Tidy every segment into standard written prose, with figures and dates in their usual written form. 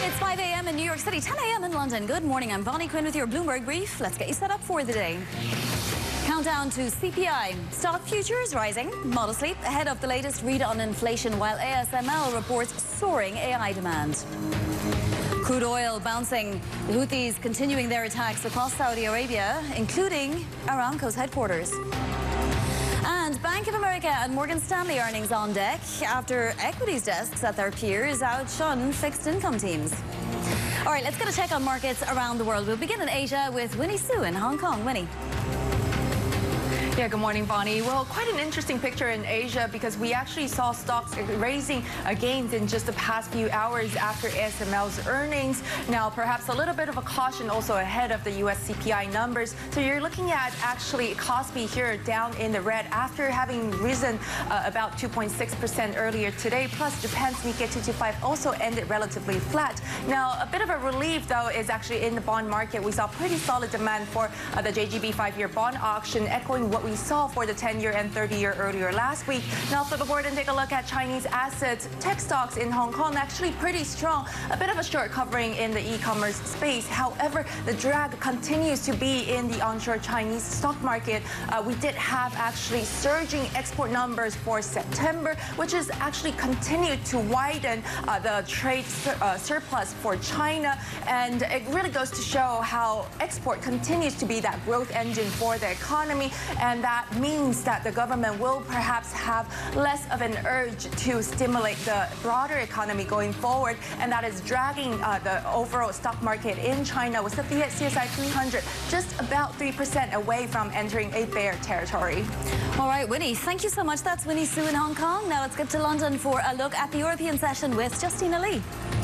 It's 5 a.m. in New York City, 10 a.m. in London. Good morning, I'm Bonnie Quinn with your Bloomberg Brief. Let's get you set up for the day. Countdown to CPI. Stock futures rising modestly ahead of the latest read on inflation, while ASML reports soaring AI demand. Crude oil bouncing. The Houthis continuing their attacks across Saudi Arabia, including Aramco's headquarters. And Bank of America and Morgan Stanley earnings on deck after equities desks at their peers outshone fixed income teams. All right, let's get a check on markets around the world. We'll begin in Asia with Winnie Su in Hong Kong. Winnie. Yeah, good morning, Bonnie. Well, quite an interesting picture in Asia because we actually saw stocks raising gains in just the past few hours after ASML's earnings. Now, perhaps a little bit of a caution also ahead of the U.S. CPI numbers. So you're looking at actually Kospi here down in the red after having risen about 2.6% earlier today. Plus, Japan's Nikkei 225 also ended relatively flat. Now, a bit of a relief, though, is actually in the bond market. We saw pretty solid demand for the JGB 5-year bond auction, echoing what we saw for the 10-year and 30-year earlier last week. Now flip aboard and take a look at Chinese assets. Tech stocks in Hong Kong actually pretty strong. A bit of a short covering in the e-commerce space. However, the drag continues to be in the onshore Chinese stock market. We did have actually surging export numbers for September, which has actually continued to widen the trade surplus for China. And it really goes to show how export continues to be that growth engine for the economy. And that means that the government will perhaps have less of an urge to stimulate the broader economy going forward. And that is dragging the overall stock market in China, with the CSI 300 just about 3% away from entering a bear territory. All right, Winnie, thank you so much. That's Winnie Su in Hong Kong. Now let's get to London for a look at the European session with Justina Lee.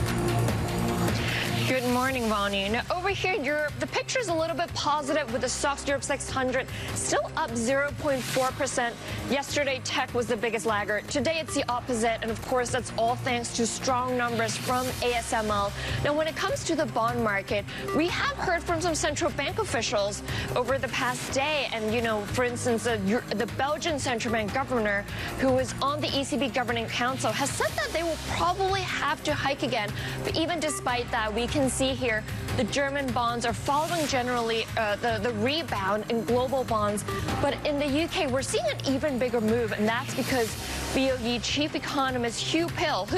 Good morning, Bonnie. Now, over here in Europe, the picture's a little bit positive with the Stocks Europe 600 still up 0.4%. Yesterday, tech was the biggest laggard. Today, it's the opposite, and of course, that's all thanks to strong numbers from ASML. Now, when it comes to the bond market, we have heard from some central bank officials over the past day, and, you know, for instance, the Belgian central bank governor, who is on the ECB governing council, has said that they will probably have to hike again. But even despite that, we can see here the German bonds are following generally the rebound in global bonds. But in the UK, we're seeing an even bigger move, and that's because BOE chief economist Hugh Pill,